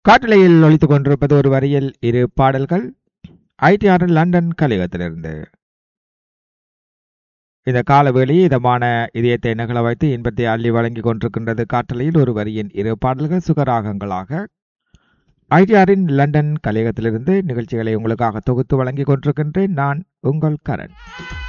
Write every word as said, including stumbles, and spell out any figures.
காட்டலையில் ஒலித்துக் கொண்டிருப்பது ஒரு வரியில் இரு பாடல்கள் ஐடிஆர் லண்டன் கலையகத்திலிருந்து. இந்த காலவேளையை இதமான இதயத்தை நகல வைத்து இன்பத்தை அள்ளி வழங்கி கொண்டிருக்கின்றது. காட்டலையில் ஒரு வரியின் இரு பாடல்கள் சுகராகங்களாக ஐடிஆரின் லண்டன் கலையகத்திலிருந்து நிகழ்ச்சிகளை உங்களுக்காக தொகுத்து வழங்கி கொண்டிருக்கின்றேன். நான் உங்கள் கரண்.